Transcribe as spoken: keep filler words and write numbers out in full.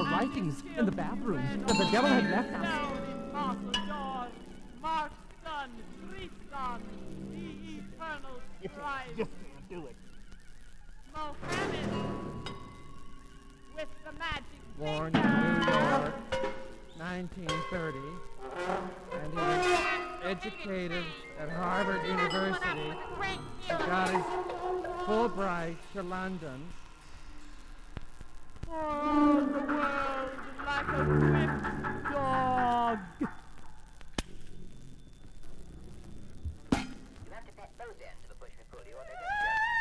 our writings in the bathroom that the devil had left us. Down in Marshall George, Mark's son, Tristan, the eternal scribe. You can't do it. Mohammed, with the magic Born in New York, nineteen thirty, and he was educated at Harvard University. He got his Fulbright to London. Oh, the world is like a whipped dog.